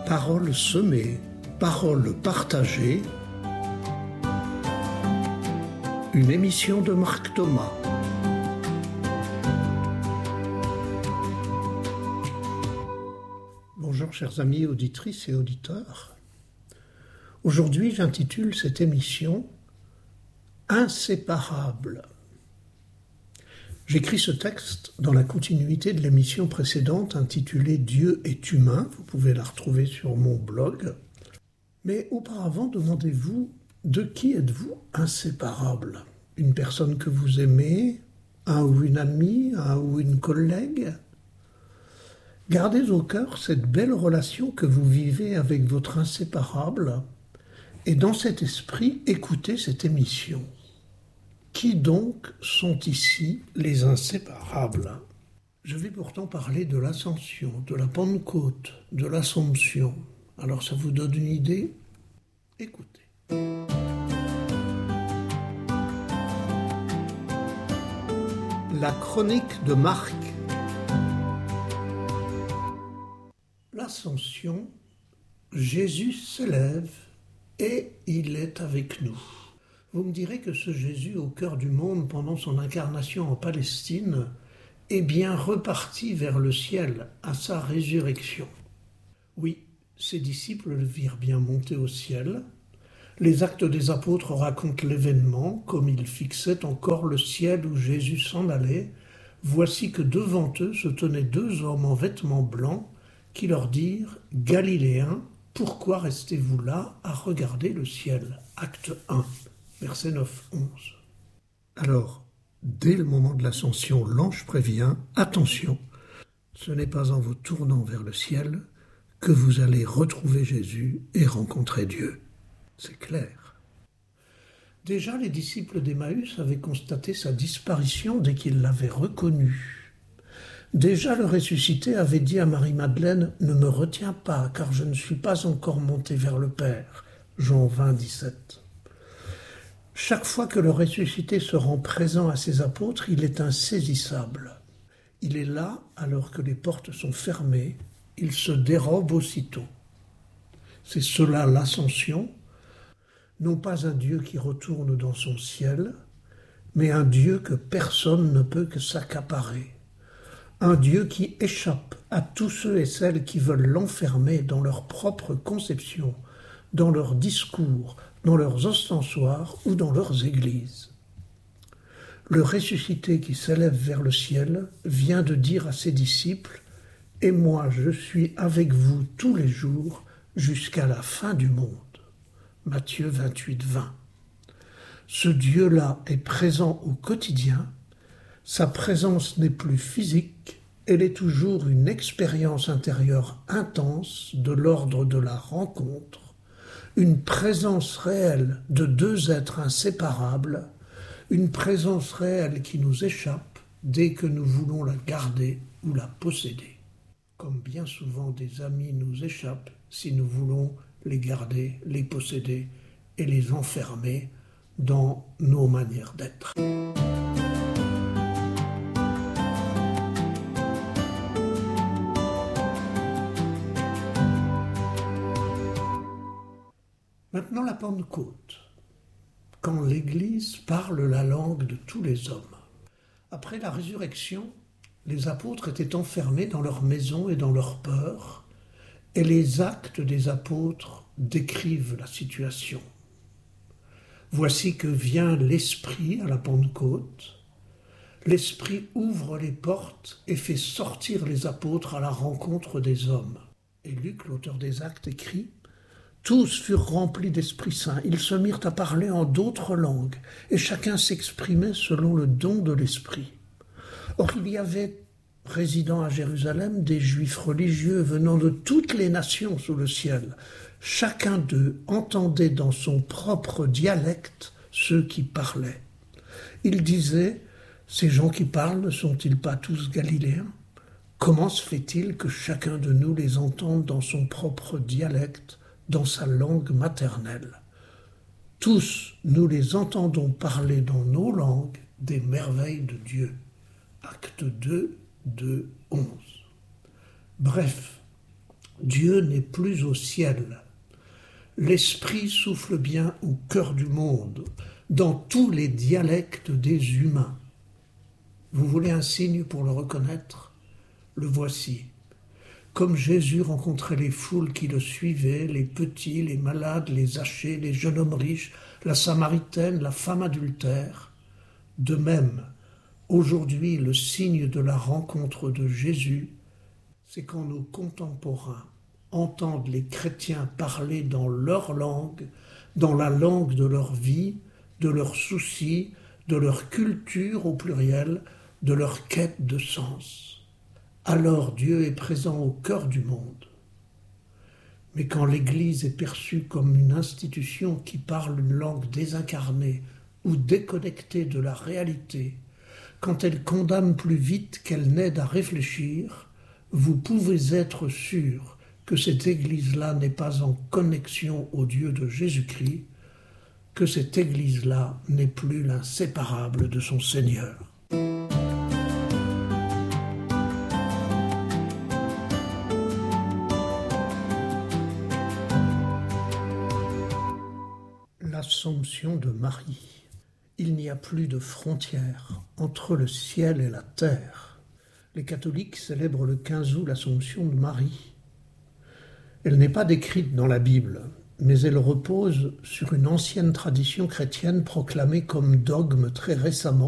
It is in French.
Paroles semées, paroles partagées. Une émission de Marc Thomas. Bonjour chers amis auditrices et auditeurs. Aujourd'hui j'intitule cette émission « Inséparables ». J'écris ce texte dans la continuité de l'émission précédente intitulée « Dieu est humain ». Vous pouvez la retrouver sur mon blog. Mais auparavant, demandez-vous, de qui êtes-vous inséparable ? Une personne que vous aimez, un ou une amie, un ou une collègue ? Gardez au cœur cette belle relation que vous vivez avec votre inséparable et dans cet esprit, écoutez cette émission. Qui donc sont ici les inséparables ? Je vais pourtant parler de l'Ascension, de la Pentecôte, de l'Assomption. Alors ça vous donne une idée ? Écoutez. La chronique de Marc. L'Ascension, Jésus s'élève et il est avec nous. Vous me direz que ce Jésus au cœur du monde pendant son incarnation en Palestine est bien reparti vers le ciel à sa résurrection. Oui, ses disciples le virent bien monter au ciel. Les Actes des Apôtres racontent l'événement, comme ils fixaient encore le ciel où Jésus s'en allait. Voici que devant eux se tenaient deux hommes en vêtements blancs qui leur dirent « Galiléens, pourquoi restez-vous là à regarder le ciel ?» Acte 1. Versets 9-11. Alors, dès le moment de l'ascension, l'ange prévient, attention, ce n'est pas en vous tournant vers le ciel que vous allez retrouver Jésus et rencontrer Dieu. C'est clair. Déjà, les disciples d'Emmaüs avaient constaté sa disparition dès qu'ils l'avaient reconnu. Déjà, le ressuscité avait dit à Marie-Madeleine « Ne me retiens pas, car je ne suis pas encore monté vers le Père » Jean 20, 17. Chaque fois que le ressuscité se rend présent à ses apôtres, il est insaisissable. Il est là alors que les portes sont fermées, il se dérobe aussitôt. C'est cela l'ascension, non pas un Dieu qui retourne dans son ciel, mais un Dieu que personne ne peut que s'accaparer. Un Dieu qui échappe à tous ceux et celles qui veulent l'enfermer dans leur propre conception, dans leurs discours, dans leurs ostensoirs ou dans leurs églises. Le ressuscité qui s'élève vers le ciel vient de dire à ses disciples « Et moi je suis avec vous tous les jours jusqu'à la fin du monde ». Matthieu 28, 20. Ce Dieu-là est présent au quotidien, sa présence n'est plus physique, elle est toujours une expérience intérieure intense de l'ordre de la rencontre, une présence réelle de deux êtres inséparables, une présence réelle qui nous échappe dès que nous voulons la garder ou la posséder. Comme bien souvent des amis nous échappent si nous voulons les garder, les posséder et les enfermer dans nos manières d'être. Maintenant la Pentecôte, quand l'Église parle la langue de tous les hommes. Après la résurrection, les apôtres étaient enfermés dans leur maison et dans leur peur, et les actes des apôtres décrivent la situation. Voici que vient l'Esprit à la Pentecôte. L'Esprit ouvre les portes et fait sortir les apôtres à la rencontre des hommes. Et Luc, l'auteur des Actes, écrit « Tous furent remplis d'Esprit Saint, ils se mirent à parler en d'autres langues, et chacun s'exprimait selon le don de l'Esprit. Or il y avait, résidant à Jérusalem, des Juifs religieux venant de toutes les nations sous le ciel. Chacun d'eux entendait dans son propre dialecte ceux qui parlaient. Ils disaient « Ces gens qui parlent ne sont-ils pas tous Galiléens ? Comment se fait-il que chacun de nous les entende dans son propre dialecte, dans sa langue maternelle ? Tous, nous les entendons parler dans nos langues des merveilles de Dieu. » Acte 2, 2, 11. Bref, Dieu n'est plus au ciel. L'Esprit souffle bien au cœur du monde, dans tous les dialectes des humains. Vous voulez un signe pour le reconnaître? Le voici. Comme Jésus rencontrait les foules qui le suivaient, les petits, les malades, les zachées, les jeunes hommes riches, la Samaritaine, la femme adultère, de même, aujourd'hui, le signe de la rencontre de Jésus, c'est quand nos contemporains entendent les chrétiens parler dans leur langue, dans la langue de leur vie, de leurs soucis, de leur culture au pluriel, de leur quête de sens. Alors Dieu est présent au cœur du monde. Mais quand l'Église est perçue comme une institution qui parle une langue désincarnée ou déconnectée de la réalité, quand elle condamne plus vite qu'elle n'aide à réfléchir, vous pouvez être sûr que cette Église-là n'est pas en connexion au Dieu de Jésus-Christ, que cette Église-là n'est plus l'inséparable de son Seigneur. L'Assomption de Marie. Il n'y a plus de frontière entre le ciel et la terre. Les catholiques célèbrent le 15 août l'Assomption de Marie. Elle n'est pas décrite dans la Bible, mais elle repose sur une ancienne tradition chrétienne proclamée comme dogme très récemment